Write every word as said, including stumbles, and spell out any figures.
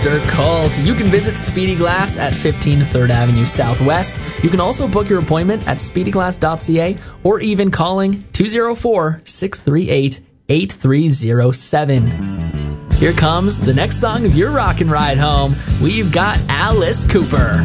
Mister Colt. You can visit Speedy Glass at fifteen third Avenue Southwest. You can also book your appointment at speedy glass dot c a or even calling two oh four, six three eight, eight three oh seven. Here comes the next song of your rockin' ride home. We've got Alice Cooper.